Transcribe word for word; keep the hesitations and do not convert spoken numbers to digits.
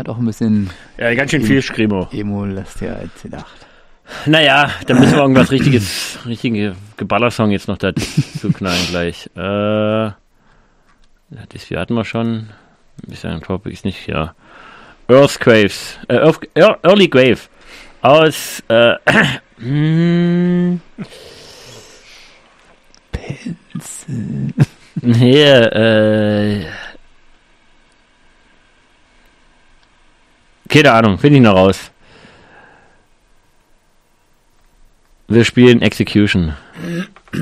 hat auch ein bisschen... Ja, ganz schön viel Screamo. Emo-lastiger als gedacht. Naja, dann müssen wir irgendwas richtiges, richtige Geballersong jetzt noch dazu knallen gleich. Äh, das wir hatten wir schon. Ist ja ein Topic, ist nicht, ja. Earthquaves, äh, Earth, Early Grave aus, äh, hm, Pencil. Hier, äh, keine Ahnung, finde ich noch raus. Wir spielen Execution.